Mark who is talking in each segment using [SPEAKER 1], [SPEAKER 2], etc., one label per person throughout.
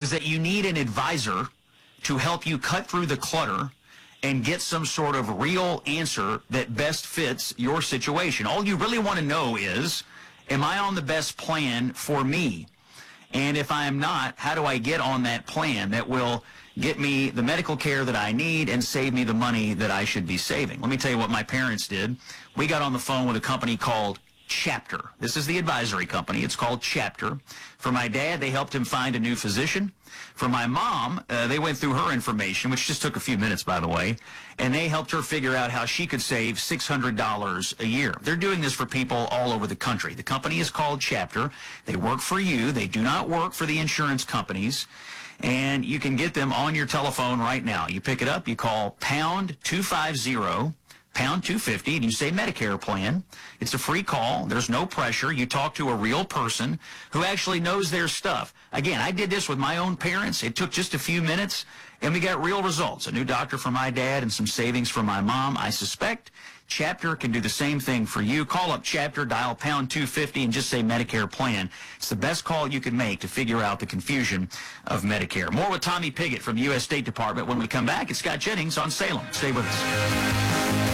[SPEAKER 1] is that you need an advisor to help you cut through the clutter and get some sort of real answer that best fits your situation. All you really want to know is, am I on the best plan for me? And if I am not, how do I get on that plan that will get me the medical care that I need and save me the money that I should be saving? Let me tell you what my parents did. We got on the phone with a company called Chapter. This is the advisory company. It's called Chapter. For my dad, they helped him find a new physician. For my mom, they went through her information, which just took a few minutes, by the way, and they helped her figure out how she could save $600 a year. They're doing this for people all over the country. The company is called Chapter. They work for you. They do not work for the insurance companies, and you can get them on your telephone right now. You pick it up, you call pound 250, pound 250, and you say Medicare plan. It's a free call. There's no pressure. You talk to a real person who actually knows their stuff. Again, I did this with my own parents. It took just a few minutes, and we got real results. A new doctor for my dad and some savings for my mom. I suspect Chapter can do the same thing for you. Call up Chapter, dial pound 250, and just say Medicare plan. It's the best call you can make to figure out the confusion of Medicare. More with Tommy Pigott from the U.S. State Department when we come back. It's Scott Jennings on Salem. Stay with us.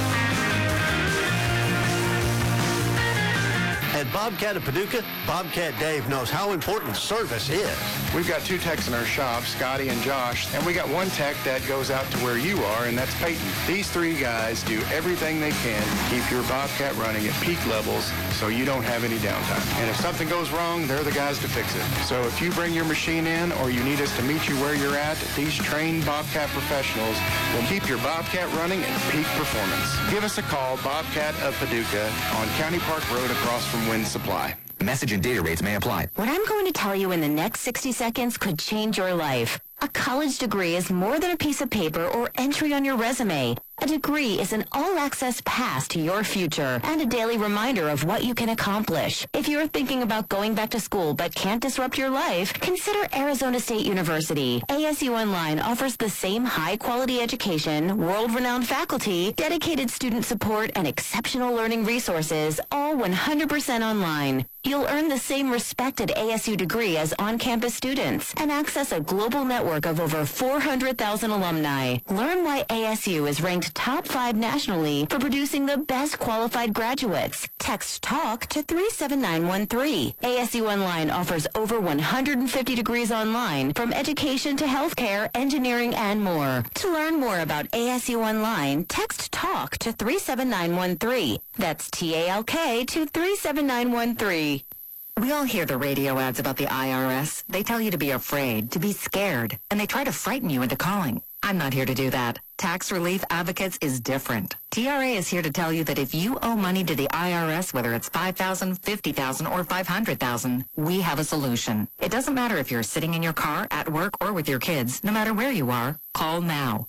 [SPEAKER 2] At Bobcat of Paducah, Bobcat Dave knows how important service is.
[SPEAKER 3] We've got 2 techs in our shop, Scotty and Josh, and we got 1 tech that goes out to where you are, and that's Peyton. These 3 guys do everything they can to keep your Bobcat running at peak levels so you don't have any downtime. And if something goes wrong, they're the guys to fix it. So if you bring your machine in or you need us to meet you where you're at, these trained Bobcat professionals will keep your Bobcat running at peak performance. Give us a call, Bobcat of Paducah, on County Park Road across from Wind Supply.
[SPEAKER 4] Message and data rates may apply.
[SPEAKER 5] What I'm going to tell you in the next 60 seconds could change your life. A college degree is more than a piece of paper or entry on your resume. A degree is an all-access pass to your future and a daily reminder of what you can accomplish. If you're thinking about going back to school but can't disrupt your life, consider Arizona State University. ASU Online offers the same high-quality education, world-renowned faculty, dedicated student support, and exceptional learning resources, all 100% online. You'll earn the same respected ASU degree as on-campus students and access a global network of over 400,000 alumni. Learn why ASU is ranked top 5 nationally for producing the best qualified graduates. Text TALK to 37913. ASU Online offers over 150 degrees online, from education to healthcare, engineering, and more. To learn more about ASU Online, text TALK to 37913. That's TALK to 37913.
[SPEAKER 6] We all hear the radio ads about the IRS. They tell you to be afraid, to be scared, and they try to frighten you into calling. I'm not here to do that. Tax Relief Advocates is different. TRA is here to tell you that if you owe money to the IRS, whether it's $5,000, $50,000, or $500,000, we have a solution. It doesn't matter if you're sitting in your car, at work, or with your kids. No matter where you are, call now.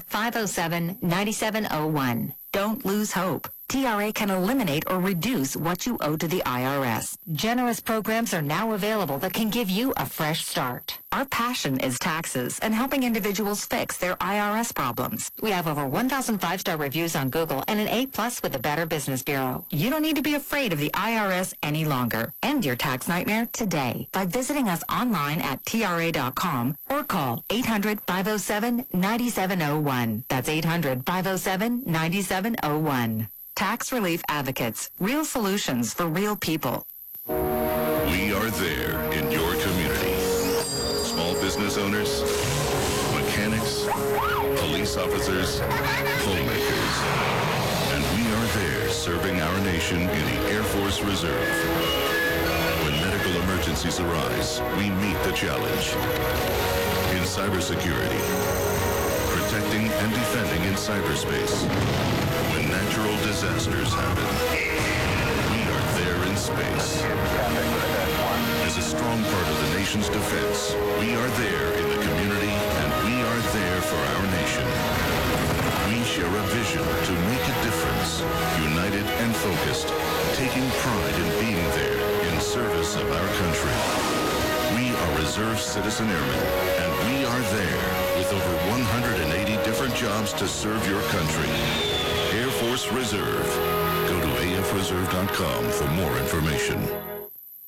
[SPEAKER 6] 800-507-9701. Don't lose hope. TRA can eliminate or reduce what you owe to the IRS. Generous programs are now available that can give you a fresh start. Our passion is taxes and helping individuals fix their IRS problems. We have over 1,000 5-star reviews on Google and an A+ with the Better Business Bureau. You don't need to be afraid of the IRS any longer. End your tax nightmare today by visiting us online at TRA.com or call 800-507-9701. That's 800-507-9701. Tax Relief Advocates. Real solutions for real people.
[SPEAKER 7] We are there in your community. Small business owners, mechanics, police officers, homemakers. And we are there serving our nation in the Air Force Reserve. When medical emergencies arise, we meet the challenge. In cybersecurity, protecting and defending in cyberspace. When natural disasters happen, we are there in space. As a strong part of the nation's defense, we are there in the community, and we are there for our nation. We share a vision to make a difference, united and focused, taking pride in being there in service of our country. We are Reserve Citizen Airmen, and we are there with over 180 different jobs to serve your country. Air Force Reserve. Go to afreserve.com for more information.